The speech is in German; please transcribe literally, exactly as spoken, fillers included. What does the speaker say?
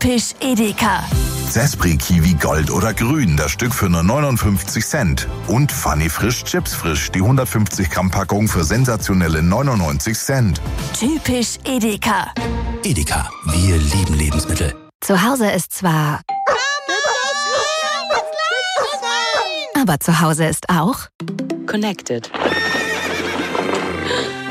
Typisch Edeka. Zespri Kiwi Gold oder Grün, das Stück für nur neunundfünfzig Cent. Und Funny Frisch Chips Frisch, die hundertfünfzig Gramm Packung für sensationelle neunundneunzig Cent. Typisch Edeka. Edeka, wir lieben Lebensmittel. Zu Hause ist zwar... Aber zu Hause ist auch... Connected.